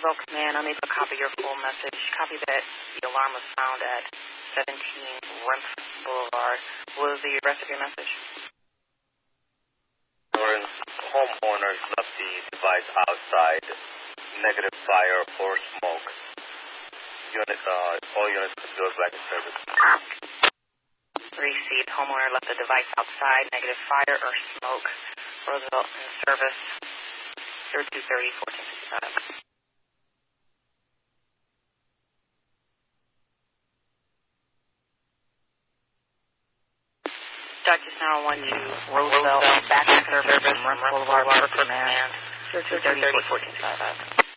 Roosevelt Command, unable to copy your full message. Copy that the alarm was found at 17 Rimph Boulevard. What was the rest of your message? Homeowners left the device outside. Negative fire or smoke. All units could go back in service. Received. Homeowner left the device outside. Negative fire or smoke. Roosevelt in service. 0230-1465. Dutchess now 12 Roosevelt back in service from Rimph Boulevard, Command. 0230-1465.